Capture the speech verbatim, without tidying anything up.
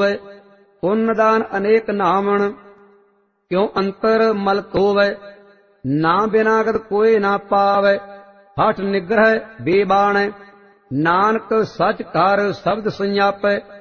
ਹੋਵੇ। ਪੁੰਨ ਦਾਨ ਅਨੇਕ ਨਾਮਣ, ਕਿਉ ਅੰਤਰ ਮਲ ਧੋਵੈ। ਨਾ ਬਿਨਾਗਤ ਕੋਇ ਨਾ ਪਾਵੈ, ਹਠ ਨਿਗ੍ਰਹਿ ਬੇਬਾਣੈ। ਨਾਨਕ ਸਚ ਕਰ ਸ਼ਬਦ ਸੁਣਾਪੈ,